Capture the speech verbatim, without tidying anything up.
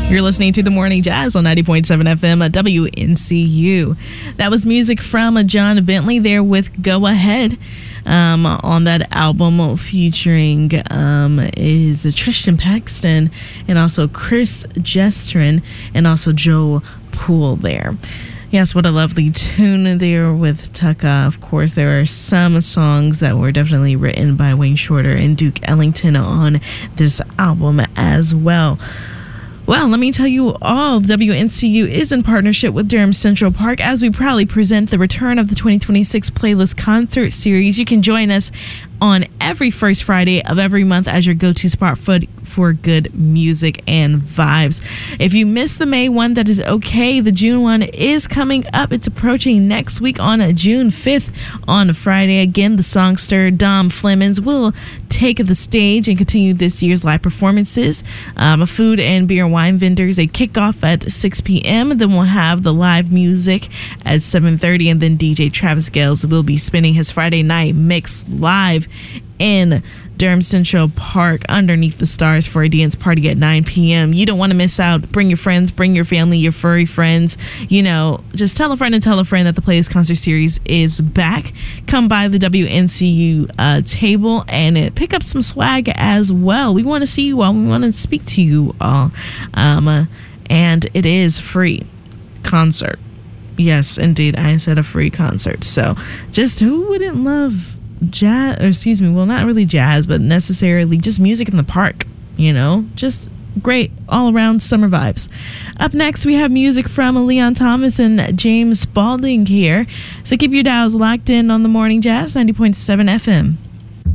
You're listening to The Morning Jazz on ninety point seven F M at W N C U. That was music from John Bentley there with Go Ahead um, on that album featuring um, is Tristan Paxton and also Chris Gestrin and also Joe Poole there. Yes, what a lovely tune there with Tucka. Of course, there are some songs that were definitely written by Wayne Shorter and Duke Ellington on this album as well. Well, let me tell you all, W N C U is in partnership with Durham Central Park as we proudly present the return of the twenty twenty-six Playlist Concert Series. You can join us on every first Friday of every month as your go-to spot for, for good music and vibes. If you missed the May one, that is okay. The June one is coming up. It's approaching next week on June fifth on Friday. Again, the songster Dom Flemons will take the stage and continue this year's live performances. Um, food and beer and wine vendors, they kick off at six p.m. Then we'll have the live music at seven thirty, and then D J Travis Gales will be spinning his Friday night mix live in Durham Central Park underneath the stars for a dance party at nine p.m. You don't want to miss out. Bring your friends, bring your family, your furry friends. You know, just tell a friend and tell a friend that the Playlist Concert Series is back. Come by the W N C U uh, table and uh, pick up some swag as well. We want to see you all. We want to speak to you all. Um, uh, and it is free concert. Yes, indeed. I said a free concert. So just who wouldn't love jazz, or excuse me, well, not really jazz, but necessarily just music in the park, you know, just great all around summer vibes. Up next, we have music from Leon Thomas and James Spalding here. So keep your dials locked in on The Morning Jazz, ninety point seven F M.